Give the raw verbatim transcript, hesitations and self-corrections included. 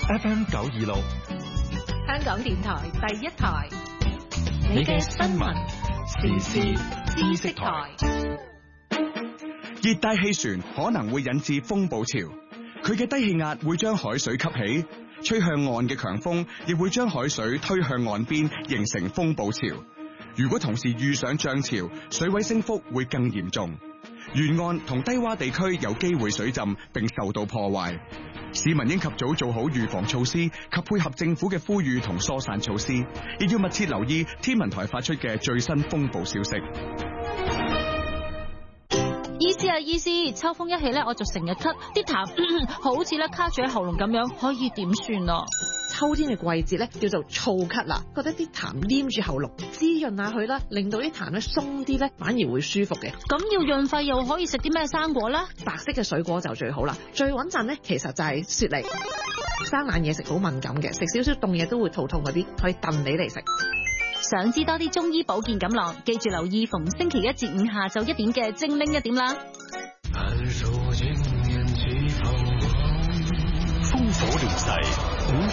F M 九二六， 香港電台第一台， 你嘅新聞時事知識台。 熱帶氣旋可能會引致風暴潮，佢嘅低氣壓會將海水吸起，吹向岸嘅強風亦會將海水推向岸邊，形成風暴潮。如果同時遇上漲潮，水位升幅會更嚴重，沿岸同低洼地區有機會水浸並受到破壞。市民應及早做好預防措施及配合政府嘅呼籲同疏散措施，亦要密切留意天文台發出嘅最新風暴消息。 醫師啊，醫師，秋風一起咧，我就成日咳，啲痰好似咧卡住喺喉嚨咁樣，可以點算啊？ 秋天嘅季節咧叫做燥咳啦，覺得啲痰黏住喉嚨，滋潤下佢啦，令到啲痰咧鬆啲咧，反而會舒服嘅。 咁要潤肺又可以食啲咩生果咧？ 白色嘅水果就最好啦，最穩陣咧其實就係雪梨。生冷嘢食好敏感嘅，食少少凍嘢都會肚痛嗰啲，可以燉你嚟食。 想知多啲中醫保健錦囊，記住留意逢星期一至五下晝一點嘅精靈一點啦。 風火連世。